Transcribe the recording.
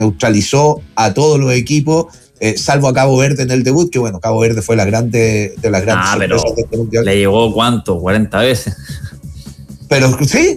neutralizó a todos los equipos, salvo a Cabo Verde en el debut, que bueno, Cabo Verde fue de las grandes sorpresas de este mundial. Le llegó ¿cuánto? 40 veces. Pero sí,